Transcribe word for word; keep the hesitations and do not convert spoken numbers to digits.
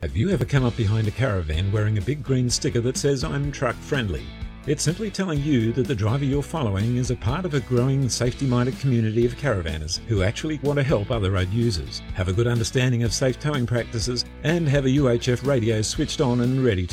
Have you ever come up behind a caravan wearing a big green sticker that says "I'm truck friendly"? It's simply telling you that the driver you're following is a part of a growing safety-minded community of caravanners who actually want to help other road users, have a good understanding of safe towing practices, and have a U H F radio switched on and ready to